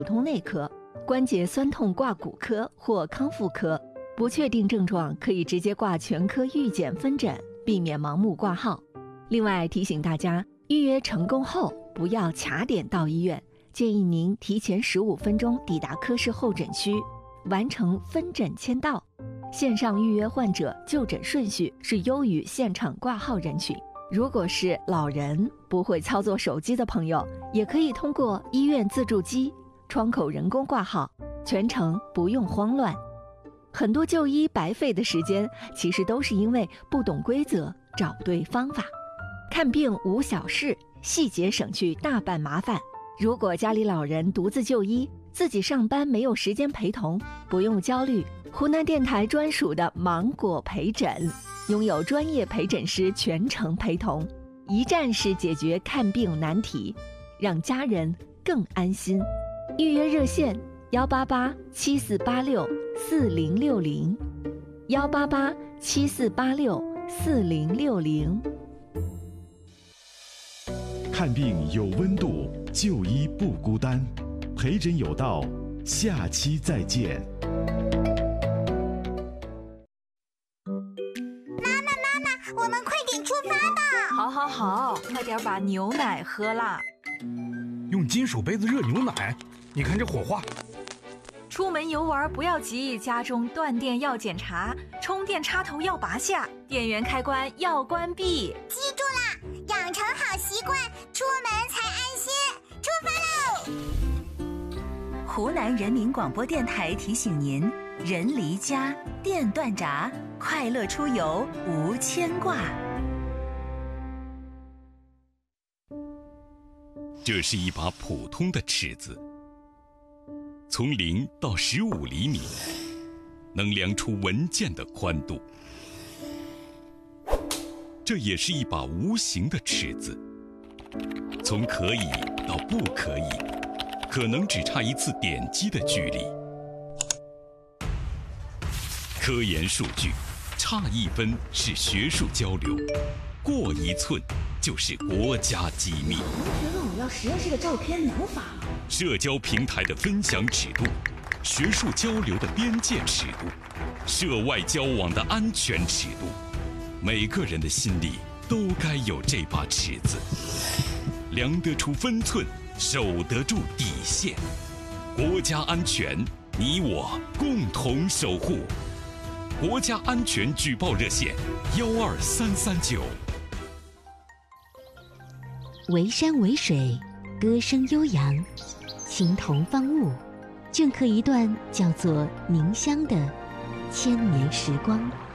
普通内科、关节酸痛挂骨科或康复科。不确定症状可以直接挂全科预检分诊，避免盲目挂号。另外提醒大家，预约成功后不要卡点到医院，建议您提前15分钟抵达科室候诊区，完成分诊签到。线上预约患者就诊顺序是优于现场挂号人群。如果是老人不会操作手机的朋友，也可以通过医院自助机、窗口人工挂号，全程不用慌乱。很多就医白费的时间，其实都是因为不懂规则，找对方法。看病无小事，细节省去大半麻烦。如果家里老人独自就医，自己上班没有时间陪同，不用焦虑，湖南电台专属的芒果陪诊，拥有专业陪诊师全程陪同，一站式解决看病难题，让家人更安心。预约热线18874864060，18874864060。 看病有温度，就医不孤单，陪诊有道，下期再见。 妈妈，我们快点出发吧！ 好，快点把牛奶喝啦。 用金属杯子热牛奶，你看这火花。 出门游玩不要急，家中断电要检查，充电插头要拔下，电源开关要关闭。 记住啦，养成好习惯，出门才安心。出发喽！ 湖南人民广播电台提醒您：人离家，电断闸，快乐出游无牵挂。 这是一把普通的尺子，从0到15厘米，能量出文件的宽度。这也是一把无形的尺子，从可以到不可以，可能只差一次点击的距离。科研数据，差1分是学术交流，过1寸就是国家机密。 觉得我要实验室的照片能发吗？ 社交平台的分享尺度，学术交流的边界尺度，涉外交往的安全尺度，每个人的心里都该有这把尺子，量得出分寸，守得住底线。国家安全，你我共同守护。国家安全举报热线12339。 围山围水，歌声悠扬，青铜方物，镌刻一段叫做凝香的千年时光。